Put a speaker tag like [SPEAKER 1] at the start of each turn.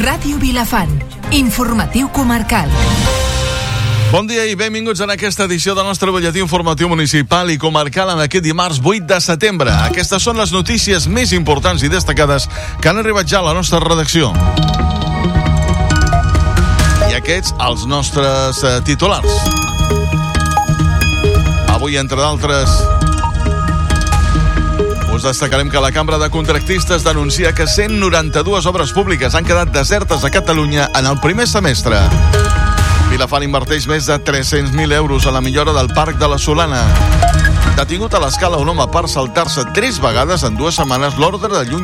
[SPEAKER 1] Ràdio Vilafant, informatiu comarcal.
[SPEAKER 2] Bon dia i benvinguts en aquesta edició del nostre butlletí informatiu municipal i comarcal en aquest dimarts 8 de setembre. Aquestes són les notícies més importants i destacades que han arribat ja a la nostra redacció. I aquests, els nostres titulars. Avui, entre d'altres, us destacarem que la Cambra de Contractistes denuncia que 192 obres públiques han quedat desertes a Catalunya en el primer semestre. Vilafant inverteix més de 300.000 euros a la millora del Parc de la Solana. Detingut a l'Escala un home per saltar-se 3 vegades en 2 setmanes l'ordre de